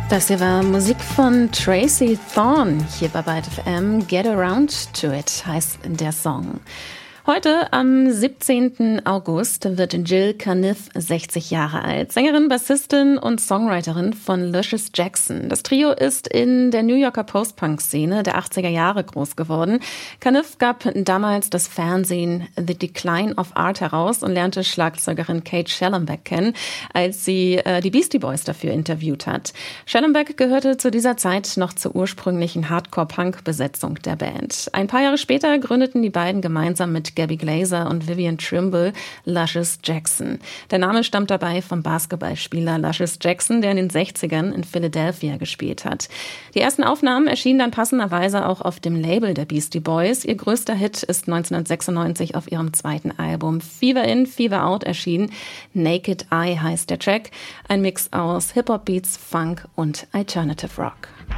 Das hier war Musik von Tracy Thorn hier bei Byte FM. Get Around to It heißt der Song. Heute, am 17. August, wird Jill Caniff 60 Jahre alt. Sängerin, Bassistin und Songwriterin von Luscious Jackson. Das Trio ist in der New Yorker Post-Punk-Szene der 80er Jahre groß geworden. Caniff gab damals das Fernsehen The Decline of Art heraus und lernte Schlagzeugerin Kate Schellenbeck kennen, als sie die Beastie Boys dafür interviewt hat. Schellenbeck gehörte zu dieser Zeit noch zur ursprünglichen Hardcore-Punk-Besetzung der Band. Ein paar Jahre später gründeten die beiden gemeinsam mit Gabby Glazer und Vivian Trimble Luscious Jackson. Der Name stammt dabei vom Basketballspieler Luscious Jackson, der in den 60ern in Philadelphia gespielt hat. Die ersten Aufnahmen erschienen dann passenderweise auch auf dem Label der Beastie Boys. Ihr größter Hit ist 1996 auf ihrem zweiten Album Fever In, Fever Out erschienen. Naked Eye heißt der Track. Ein Mix aus Hip-Hop-Beats, Funk und Alternative Rock.